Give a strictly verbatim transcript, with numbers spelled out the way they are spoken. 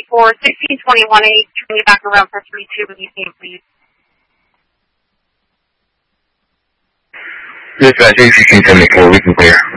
for sixteen twenty-one eight, turn you back around for three two when you can, please. Dispatch eight sixteen seventy-four, we can clear.